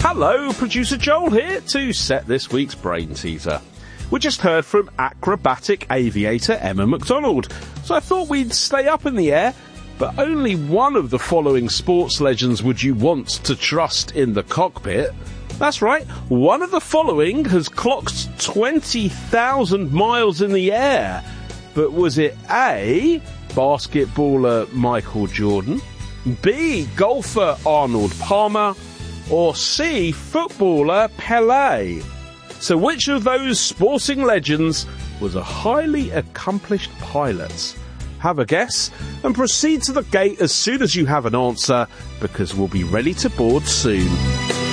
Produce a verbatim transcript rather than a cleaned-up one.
Hello, producer Joel here to set this week's brain teaser. We just heard from acrobatic aviator Emma McDonald, so I thought we'd stay up in the air, but only one of the following sports legends would you want to trust in the cockpit. That's right, one of the following has clocked twenty thousand miles in the air. But was it A, basketballer Michael Jordan, B, golfer Arnold Palmer, or C, footballer Pelé? So which of those sporting legends was a highly accomplished pilot? Have a guess and proceed to the gate as soon as you have an answer, because we'll be ready to board soon.